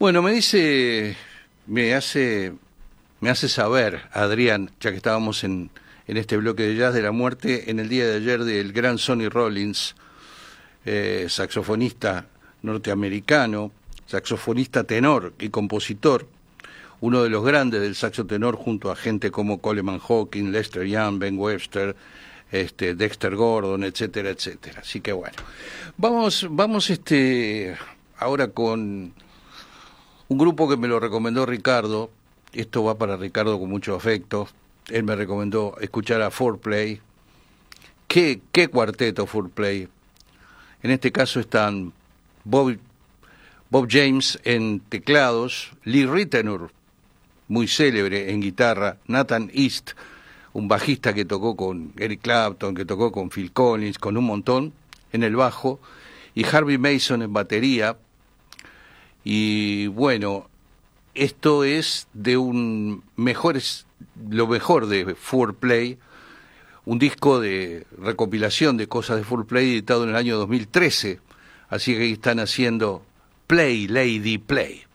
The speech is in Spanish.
Bueno, me hace saber, Adrián, ya que estábamos en este bloque de jazz de la muerte, en el día de ayer del gran Sonny Rollins, saxofonista norteamericano, saxofonista tenor y compositor, uno de los grandes del saxo tenor junto a gente como Coleman Hawkins, Lester Young, Ben Webster, Dexter Gordon, etcétera, etcétera. Así que bueno, vamos ahora con un grupo que me lo recomendó Ricardo. Esto va para Ricardo con mucho afecto. Él me recomendó escuchar a 4Play. ¿Qué cuarteto 4Play? En este caso están Bob James en teclados, Lee Ritenour, muy célebre en guitarra, Nathan East, un bajista que tocó con Eric Clapton, que tocó con Phil Collins, con un montón, en el bajo, y Harvey Mason en batería. Y bueno, esto es de lo mejor de 4Play, un disco de recopilación de cosas de 4Play editado en el año 2013, así que ahí están haciendo Play, Lady, Play.